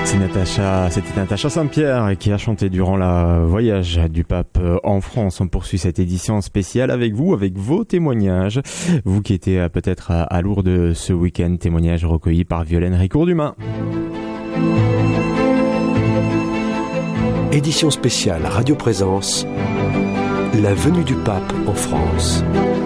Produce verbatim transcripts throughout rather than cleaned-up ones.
C'est Natacha, c'était Natacha Saint-Pierre qui a chanté durant le voyage du pape en France. On poursuit cette édition spéciale avec vous, avec vos témoignages. Vous qui étiez peut-être à Lourdes ce week-end, témoignages recueillis par Violaine Ricourt-Dumas. Édition spéciale Radio Présence, la venue du pape en France.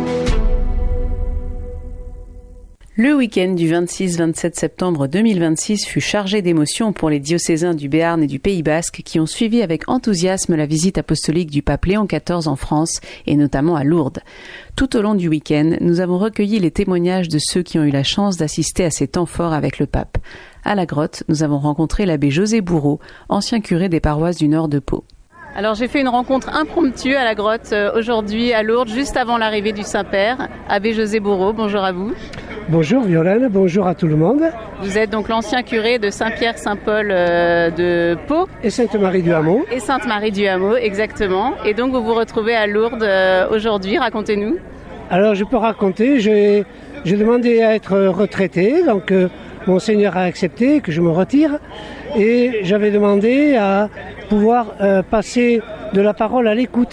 Le week-end du vingt-six vingt-sept septembre deux mille vingt-six fut chargé d'émotions pour les diocésains du Béarn et du Pays Basque qui ont suivi avec enthousiasme la visite apostolique du pape Léon quatorze en France et notamment à Lourdes. Tout au long du week-end, nous avons recueilli les témoignages de ceux qui ont eu la chance d'assister à ces temps forts avec le pape. À la grotte, nous avons rencontré l'abbé José Bourreau, ancien curé des paroisses du nord de Pau. Alors j'ai fait une rencontre impromptue à la grotte euh, aujourd'hui à Lourdes, juste avant l'arrivée du Saint-Père. Abbé José Bourreau, bonjour à vous. Bonjour Violaine, bonjour à tout le monde. Vous êtes donc l'ancien curé de Saint-Pierre-Saint-Paul euh, de Pau. Et Sainte-Marie-du-Hameau. Et Sainte-Marie-du-Hameau, exactement. Et donc vous vous retrouvez à Lourdes euh, aujourd'hui, racontez-nous. Alors je peux raconter, j'ai, j'ai demandé à être retraité, donc euh, Monseigneur a accepté que je me retire. Et j'avais demandé à pouvoir euh, passer de la parole à l'écoute.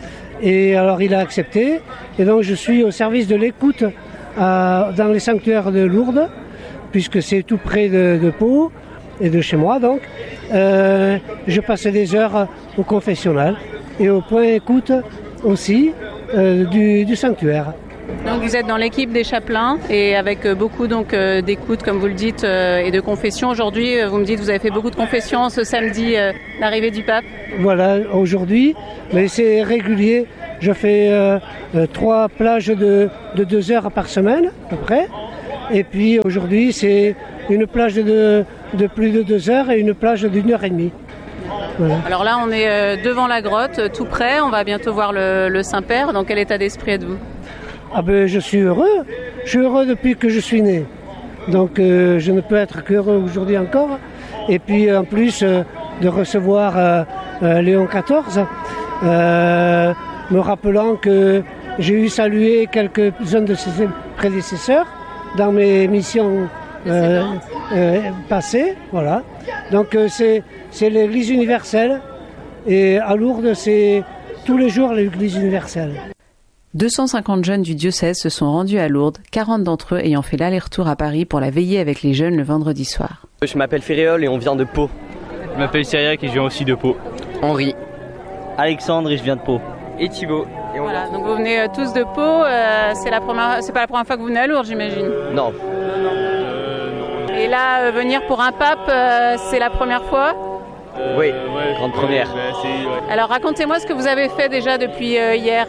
Et alors il a accepté, et donc je suis au service de l'écoute à, dans les sanctuaires de Lourdes, puisque c'est tout près de, de Pau et de chez moi donc. Euh, je passe des heures au confessionnal et au point écoute aussi euh, du, du sanctuaire. Donc vous êtes dans l'équipe des chapelains et avec beaucoup donc euh, d'écoute comme vous le dites euh, et de confession. Aujourd'hui, euh, vous me dites que vous avez fait beaucoup de confessions ce samedi, euh, l'arrivée du pape. Voilà, aujourd'hui, mais c'est régulier. Je fais euh, euh, trois plages de, de deux heures par semaine à peu près. Et puis aujourd'hui, c'est une plage de, de plus de deux heures et une plage d'une heure et demie. Voilà. Alors là, on est euh, devant la grotte, tout près. On va bientôt voir le, le Saint-Père. Dans quel état d'esprit êtes-vous ? Ah ben, je suis heureux. Je suis heureux depuis que je suis né. Donc euh, je ne peux être qu'heureux aujourd'hui encore. Et puis en plus euh, de recevoir euh, euh, Léon quatorze, euh, me rappelant que j'ai eu salué quelques-uns de ses prédécesseurs dans mes missions euh, euh, passées. Voilà. Donc euh, c'est, c'est l'Église universelle. Et à Lourdes, c'est tous les jours l'Église universelle. deux cent cinquante jeunes du diocèse se sont rendus à Lourdes, quarante d'entre eux ayant fait l'aller-retour à Paris pour la veillée avec les jeunes le vendredi soir. Je m'appelle Ferréol et on vient de Pau. Je m'appelle Cyriac et je viens aussi de Pau. Henri. Alexandre et je viens de Pau. Et Thibaut. Et on voilà, donc vous venez euh, tous de Pau, euh, c'est, la première, c'est pas la première fois que vous venez à Lourdes, j'imagine. Non. Et là, euh, venir pour un pape, euh, c'est la première fois ? euh, Oui, ouais, grande première. Ouais, c'est, ouais. Alors racontez-moi ce que vous avez fait déjà depuis euh, hier.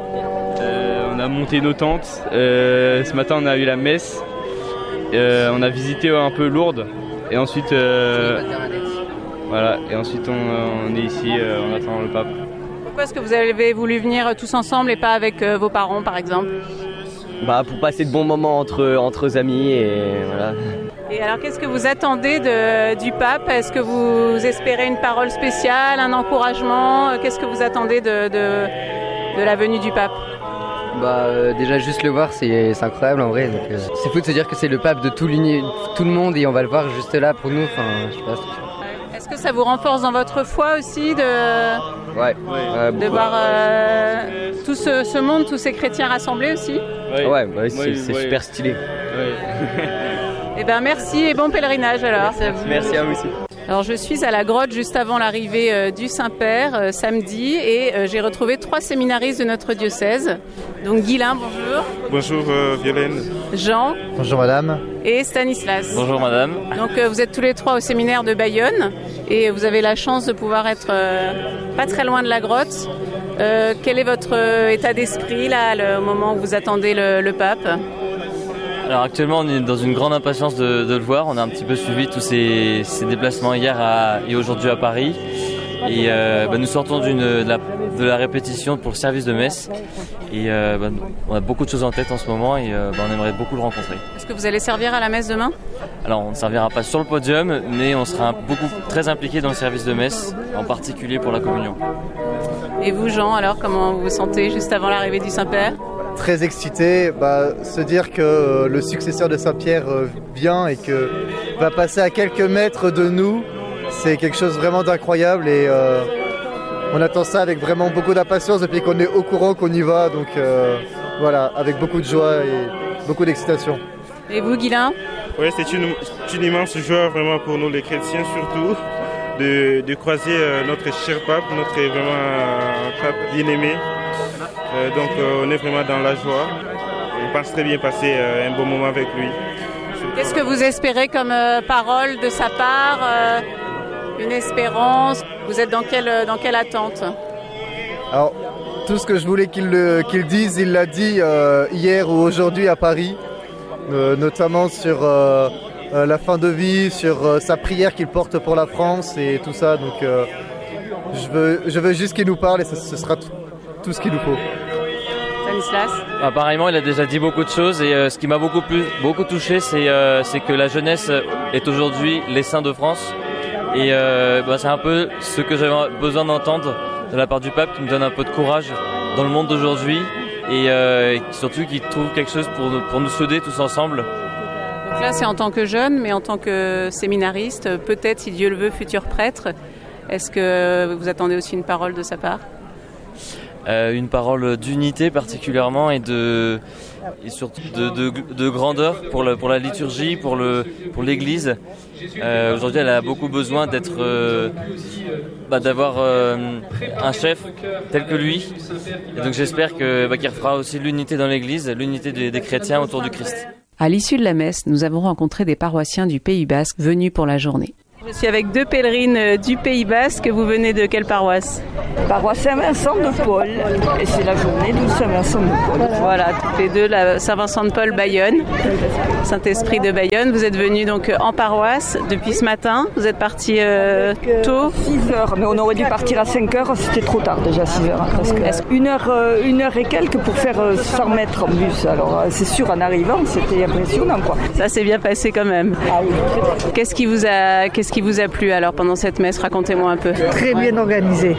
Euh, on a monté nos tentes, euh, ce matin on a eu la messe, euh, on a visité un peu Lourdes et ensuite euh, voilà et ensuite on, on est ici euh, en attendant le pape. Pourquoi est-ce que vous avez voulu venir tous ensemble et pas avec euh, vos parents par exemple ? Bah pour passer de bons moments entre, entre amis et voilà. Et alors qu'est-ce que vous attendez de, du pape ? Est-ce que vous espérez une parole spéciale, un encouragement ? Qu'est-ce que vous attendez de, de, de la venue du pape ? Bah euh, déjà juste le voir c'est, c'est incroyable en vrai donc, euh, c'est fou de se dire que c'est le pape de tout, tout le monde et on va le voir juste là pour nous, enfin je sais pas. Est-ce que ça vous renforce dans votre foi aussi de, ouais. euh, de voir euh, tout ce, ce monde, tous ces chrétiens rassemblés aussi ? Ouais, ouais, ouais c'est, ouais, c'est ouais. super stylé. Ouais. Eh ben merci et bon pèlerinage alors. Merci à vous, Merci à vous aussi. Alors je suis à la grotte juste avant l'arrivée euh, du Saint-Père euh, samedi et euh, j'ai retrouvé trois séminaristes de notre diocèse. Donc Guilain, bonjour. Bonjour euh, Violaine. Jean. Bonjour madame. Et Stanislas. Bonjour madame. Donc euh, vous êtes tous les trois au séminaire de Bayonne et vous avez la chance de pouvoir être euh, pas très loin de la grotte. Euh, quel est votre euh, état d'esprit là, le, au moment où vous attendez le, le pape ? Alors actuellement on est dans une grande impatience de, de le voir, on a un petit peu suivi tous ces, ces déplacements hier à, et aujourd'hui à Paris et euh, bah, nous sortons d'une, de, la, de la répétition pour le service de messe et euh, bah, on a beaucoup de choses en tête en ce moment et euh, bah, on aimerait beaucoup le rencontrer. Est-ce que vous allez servir à la messe demain ? Alors on ne servira pas sur le podium mais on sera beaucoup très impliqué dans le service de messe, en particulier pour la communion. Et vous Jean, alors comment vous vous sentez juste avant l'arrivée du Saint-Père ? Très excité, bah, se dire que euh, le successeur de Saint-Pierre euh, vient et que va passer à quelques mètres de nous c'est quelque chose vraiment d'incroyable et euh, on attend ça avec vraiment beaucoup d'impatience depuis qu'on est au courant qu'on y va. Donc euh, voilà, avec beaucoup de joie et beaucoup d'excitation. Et vous, Guilain ? Oui, c'est une, une immense joie vraiment pour nous les chrétiens surtout de, de croiser euh, notre cher pape, notre vraiment euh, pape bien-aimé. Euh, donc euh, on est vraiment dans la joie. On pense très bien passer euh, un bon moment avec lui. Qu'est-ce que vous espérez comme euh, parole de sa part euh, une espérance? Vous êtes dans quelle, dans quelle attente? Alors, tout ce que je voulais qu'il, le, qu'il dise, il l'a dit euh, hier ou aujourd'hui à Paris, euh, notamment sur euh, euh, la fin de vie, sur euh, sa prière qu'il porte pour la France et tout ça. Donc, euh, je, veux, je veux juste qu'il nous parle et ce, ce sera tout, tout ce qu'il nous faut. Stanislas ? Apparemment, il a déjà dit beaucoup de choses et euh, ce qui m'a beaucoup, plus, beaucoup touché, c'est, euh, c'est que la jeunesse est aujourd'hui les saints de France. Et euh, bah, c'est un peu ce que j'avais besoin d'entendre de la part du pape, qui me donne un peu de courage dans le monde d'aujourd'hui et euh, surtout qui trouve quelque chose pour nous, pour nous souder tous ensemble. Donc là, c'est en tant que jeune, mais en tant que séminariste, peut-être, si Dieu le veut, futur prêtre. Est-ce que vous attendez aussi une parole de sa part ? Euh, une parole d'unité particulièrement et de et surtout de, de, de grandeur pour, le, pour la liturgie, pour, le, pour l'Église. Euh, aujourd'hui, elle a beaucoup besoin d'être, euh, bah, d'avoir euh, un chef tel que lui. Et donc j'espère que, bah, qu'il refera aussi l'unité dans l'Église, l'unité des, des chrétiens autour du Christ. À l'issue de la messe, nous avons rencontré des paroissiens du Pays Basque venus pour la journée. Je suis avec deux pèlerines du Pays Basque. Vous venez de quelle paroisse ? Paroisse Saint-Vincent de Paul. Et c'est la journée du Saint-Vincent de Paul. Voilà, toutes les deux, la Saint-Vincent de Paul Bayonne, Saint-Esprit de Bayonne. Vous êtes venus donc en paroisse depuis ce matin. Vous êtes partis euh, tôt ? six heures, mais on aurait dû partir à cinq heures. C'était trop tard déjà, six heures. Parce que une heure, euh, une heure et quelques pour faire euh, cent mètres en bus. Alors euh, c'est sûr, en arrivant, c'était impressionnant, quoi. Ça s'est bien passé quand même. Ah oui. Qu'est-ce qui vous a, qu'est-ce qui vous a plu alors pendant cette messe? Racontez-moi un peu. Très bien organisé.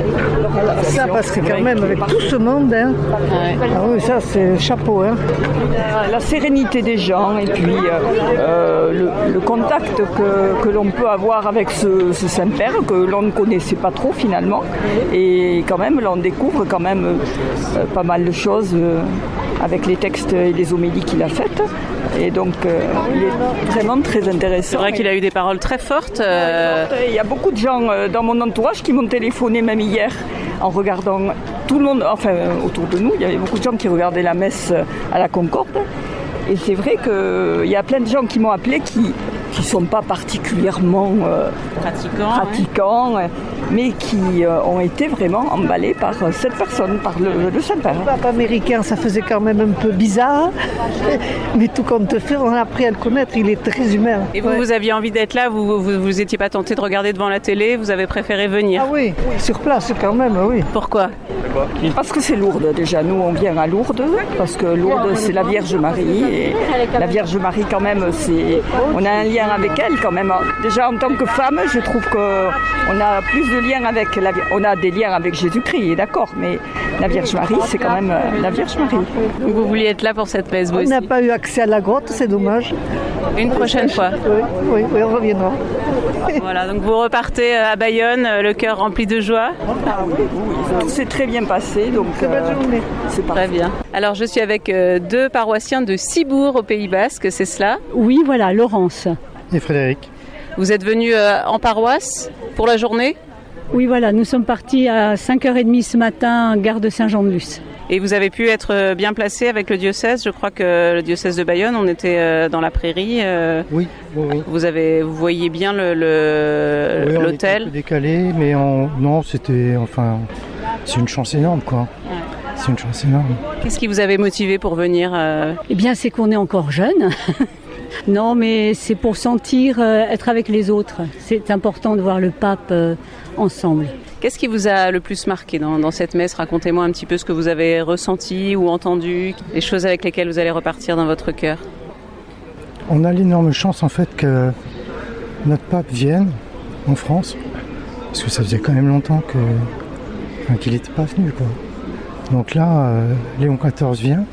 Ça, parce que quand même, avec tout ce monde, hein, ouais. Ah oui, ça c'est chapeau. Hein. La, la sérénité des gens et puis euh, le, le contact que, que l'on peut avoir avec ce, ce Saint-Père que l'on ne connaissait pas trop finalement. Et quand même, là, on découvre quand même euh, pas mal de choses euh, avec les textes et les homélies qu'il a faites. Et donc, euh, il est vraiment très intéressant. C'est vrai qu'il a eu des paroles très fortes. Euh... Il y a beaucoup de gens euh, dans mon entourage qui m'ont téléphoné même hier en regardant tout le monde, enfin autour de nous, il y avait beaucoup de gens qui regardaient la messe à la Concorde. Et c'est vrai qu'il y a plein de gens qui m'ont appelé qui qui ne sont pas particulièrement euh, pratiquants, pratiquants ouais. mais qui euh, ont été vraiment emballés par euh, cette personne, par le, le Saint-Père. Le pape américain, ça faisait quand même un peu bizarre, mais tout compte fait, on a appris à le connaître, il est très humain. Et vous, ouais. vous aviez envie d'être là, vous vous, vous étiez pas tenté de regarder devant la télé, vous avez préféré venir? Ah oui, sur place quand même, oui. Pourquoi? Parce que c'est Lourdes déjà, nous on vient à Lourdes, parce que Lourdes c'est la Vierge Marie, et la Vierge Marie quand même, c'est, on a un lien avec elle quand même. Déjà en tant que femme, je trouve qu'on a plus de liens avec la, on a des liens avec Jésus-Christ, d'accord, mais la Vierge Marie, c'est quand même la Vierge Marie. Donc vous vouliez être là pour cette messe, vous aussi? On n'a pas eu accès à la grotte, c'est dommage. Une prochaine fois. Oui, oui, oui, on reviendra. Voilà, donc vous repartez à Bayonne, le cœur rempli de joie. Ah oui, oui, tout s'est très bien passé, donc c'est euh, journée. C'est très bien. Alors je suis avec euh, deux paroissiens de Cibourg au Pays Basque, c'est cela? Oui, voilà, Laurence. Et Frédéric. Vous êtes venus euh, en paroisse pour la journée? Oui, voilà, nous sommes partis à cinq heures trente ce matin, gare de Saint-Jean-de-Luz. Et vous avez pu être bien placé avec le diocèse. Je crois que le diocèse de Bayonne, on était dans la prairie. Oui, oui, oui. Vous avez, vous voyez bien le, le oui, l'hôtel. On était un peu décalé, mais on, non, c'était, enfin, c'est une chance énorme, quoi. Ouais. C'est une chance énorme. Qu'est-ce qui vous avait motivé pour venir euh... Eh bien, c'est qu'on est encore jeune. Non, mais c'est pour sentir euh, être avec les autres. C'est important de voir le pape euh, ensemble. Qu'est-ce qui vous a le plus marqué dans, dans cette messe? Racontez-moi un petit peu ce que vous avez ressenti ou entendu, les choses avec lesquelles vous allez repartir dans votre cœur. On a l'énorme chance en fait que notre pape vienne en France, parce que ça faisait quand même longtemps que, enfin, qu'il n'était pas venu, quoi. Donc là, euh, Léon quatorze vient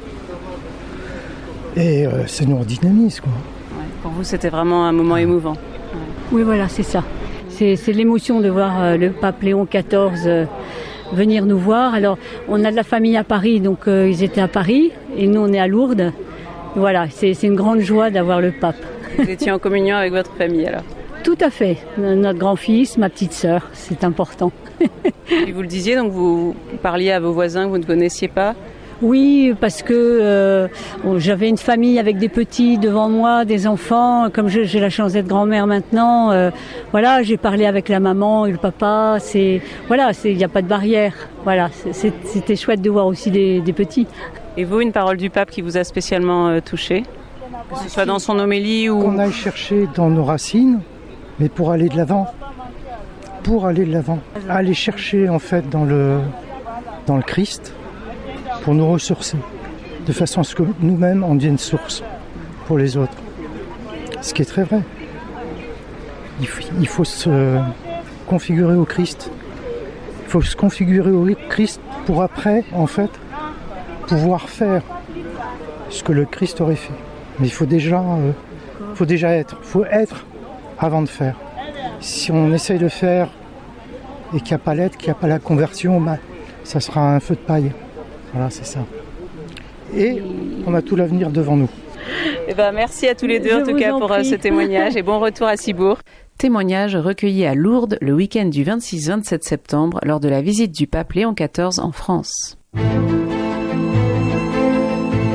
et euh, ça nous redynamise, quoi. Ouais, pour vous, c'était vraiment un moment émouvant. Ouais. Oui, voilà, c'est ça. c'est, c'est l'émotion de voir euh, le pape Léon quatorze euh, venir nous voir. Alors, on a de la famille à Paris, donc euh, ils étaient à Paris, et nous, on est à Lourdes. Voilà, c'est, c'est une grande joie d'avoir le pape. Vous étiez en communion avec votre famille, alors? Tout à fait. Notre grand-fils, ma petite sœur, c'est important. Et vous le disiez, donc vous parliez à vos voisins que vous ne connaissiez pas? Oui, parce que euh, j'avais une famille avec des petits devant moi, des enfants. Comme je, j'ai la chance d'être grand-mère maintenant, euh, voilà, j'ai parlé avec la maman et le papa. C'est voilà, c'est il n'y a pas de barrière. Voilà, c'est, c'était chouette de voir aussi des, des petits. Et vous, une parole du pape qui vous a spécialement euh, touché, que ce soit dans son homélie ou qu'on aille chercher dans nos racines, mais pour aller de l'avant, pour aller de l'avant, aller chercher en fait dans le dans le Christ. Pour nous ressourcer, de façon à ce que nous-mêmes on devienne source pour les autres. Ce qui est très vrai. Il faut, il faut se configurer au Christ. Il faut se configurer au Christ pour après, en fait, pouvoir faire ce que le Christ aurait fait. Mais il faut déjà, euh, faut déjà être. Il faut être avant de faire. Si on essaye de faire et qu'il n'y a pas l'être, qu'il n'y a pas la conversion, bah, ça sera un feu de paille. Voilà, c'est ça. Et on a tout l'avenir devant nous. Eh ben, merci à tous les deux, Je en tout cas, en pour prie. ce témoignage. Et bon retour à Cibourg. Témoignage recueilli à Lourdes le week-end du vingt-six vingt-sept septembre lors de la visite du pape Léon quatorze en France.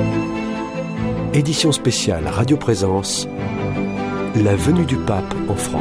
Édition spéciale Radio Présence, la venue du pape en France.